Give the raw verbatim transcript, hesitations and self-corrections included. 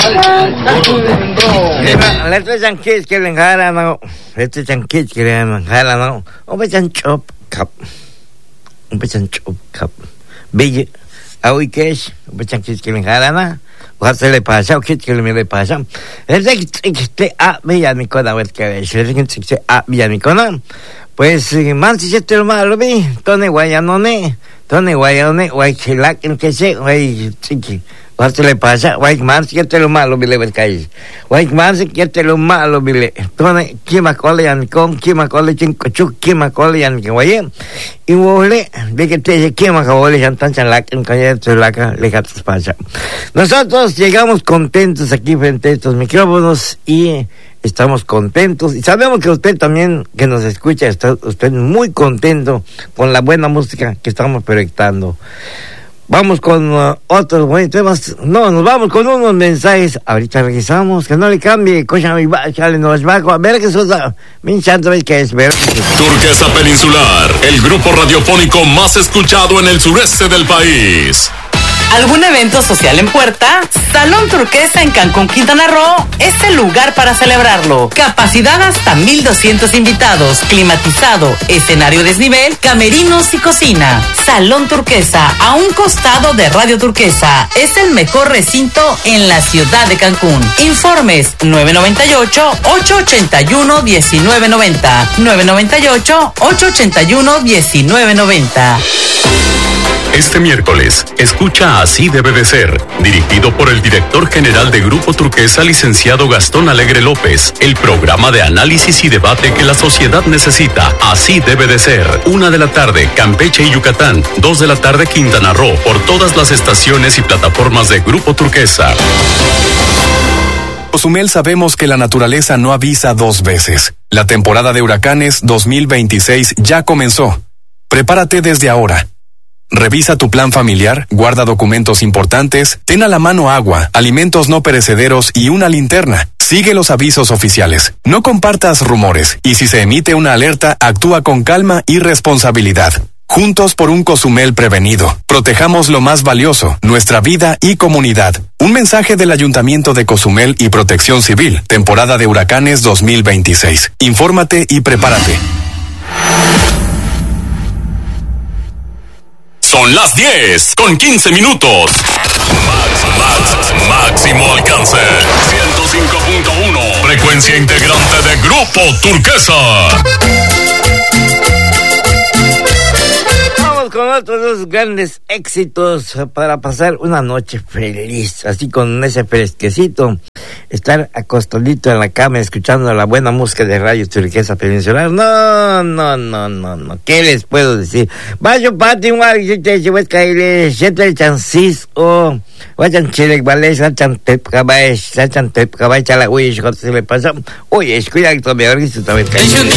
Let's and kids killing Harano. Let's and kids killing Harano. Open chop cup. Open chop cup. Big. A hoy que es, open kids killing Harana. Ojalá le pasa, o kids killing me le pasa. Es de que a Villanicona, ver que es. Es de que a Villanicona. Pues, man, si se te lo malo, vi. Tone Guayanone. Tone Guayanone. Guay chilac, en que se. Guay chiqui. Ojalá le pasa. Guay man, si te lo malo, vi le ver que es. Guay man, si te lo malo, vi le. Tone, kima cole yan con, kima cole chincochu, kima cole yan que guay. Y vole, de que te dice kima cole yan tan chalac, en que te lo laca, le gatos pasa. Nosotros llegamos contentos aquí frente a estos micrófonos y estamos contentos y sabemos que usted también que nos escucha está usted muy contento con la buena música que estamos proyectando. Vamos con uh, otros buenos temas. No, nos vamos con unos mensajes. Ahorita regresamos, que no le cambie. Cocha mi chale, nos va a ver que eso está. Mi chanto es que es ver. Turquesa Peninsular, el grupo radiofónico más escuchado en el sureste del país. ¿Algún evento social en puerta? Salón Turquesa en Cancún, Quintana Roo es el lugar para celebrarlo. Capacidad hasta mil doscientos invitados, climatizado, escenario desnivel, camerinos y cocina. Salón Turquesa, a un costado de Radio Turquesa, es el mejor recinto en la ciudad de Cancún. Informes nueve noventa y ocho, ocho ochenta y uno, diecinueve noventa. nueve noventa y ocho, ocho ochenta y uno, diecinueve noventa. Este miércoles, escucha Así debe de ser, dirigido por el director general de Grupo Turquesa, licenciado Gastón Alegre López, el programa de análisis y debate que la sociedad necesita. Así debe de ser. Una de la tarde, Campeche y Yucatán. Dos de la tarde, Quintana Roo, por todas las estaciones y plataformas de Grupo Turquesa. Cozumel sabemos que la naturaleza no avisa dos veces. La temporada de huracanes dos mil veintiséis ya comenzó. Prepárate desde ahora. Revisa tu plan familiar, guarda documentos importantes, ten a la mano agua, alimentos no perecederos y una linterna. Sigue los avisos oficiales. No compartas rumores y si se emite una alerta, actúa con calma y responsabilidad. Juntos por un Cozumel prevenido. Protejamos lo más valioso, nuestra vida y comunidad. Un mensaje del Ayuntamiento de Cozumel y Protección Civil, temporada de huracanes dos mil veintiséis. Infórmate y prepárate. Son las diez con quince minutos. Max, Max, máximo alcance. ciento cinco punto uno. Frecuencia integrante de Grupo Turquesa. Vamos con otros dos grandes éxitos para pasar una noche feliz. Así con ese fresquecito. Estar acostadito en la cama escuchando la buena música de Radio Turquesa Peninsular. No, no, no, no, no. ¿Qué les puedo decir? Vaya pati, guay, yo te llevo a caer, yo te chancis, o vayan chile, vale, sachan tep, cabay, sachan tep, cabay, chala, uy, yo se le pasa. Oye, es cuidado, me ahora que se también cae.